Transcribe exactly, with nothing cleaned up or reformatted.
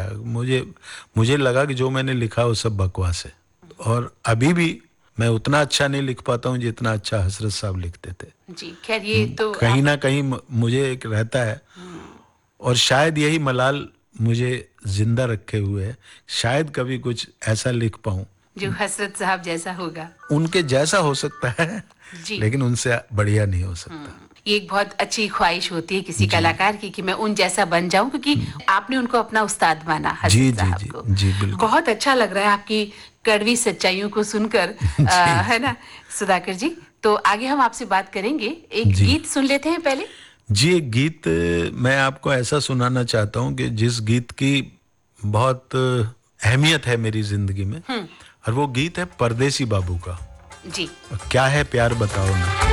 गया। मुझे मुझे लगा कि जो मैंने लिखा वो सब बकवास है, और अभी भी मैं उतना अच्छा नहीं लिख पाता हूँ जितना अच्छा हसरत साहब लिखते थे। जी, खैर ये तो कहीं आप... ना कहीं मुझे एक रहता है, और शायद यही मलाल मुझे जिंदा रखे हुए है, शायद कभी कुछ ऐसा लिख पाऊं जो हसरत साहब जैसा होगा। उनके जैसा हो सकता है, जी, लेकिन उनसे बढ़िया नहीं हो सकता। ये एक बहुत अच्छी ख्वाहिश होती है किसी जी कलाकार की कि मैं उन जैसा बन जाऊं, क्योंकि आपने उनको अपना उस्ताद माना, जी हसरत जी साहब जी को। जी बिल्कुल। बहुत अच्छा लग रहा है आपकी कड़वी सच्चाइयों को सुनकर, आ, जी है जी ना सुधाकर जी? तो आगे हम आपसे बात करेंगे, एक जी गीत सुन लेते हैं पहले। जी एक गीत मैं आपको ऐसा सुनाना चाहता हूँ कि जिस गीत की बहुत अहमियत है मेरी जिंदगी में, और वो गीत है परदेसी बाबू का। जी, क्या है प्यार बताओ ना।